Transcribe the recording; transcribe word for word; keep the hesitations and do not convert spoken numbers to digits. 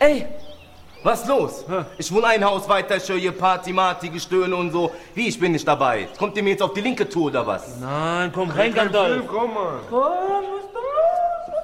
Ey, was los? Ja. Ich wohne ein Haus weiter, ich höre hier Party, Marty, Gestöhne und so. Wie, ich bin nicht dabei? Kommt ihr mir jetzt auf die linke Tour oder was? Nein, komm rein, Gandalf. Komm mal. Komm.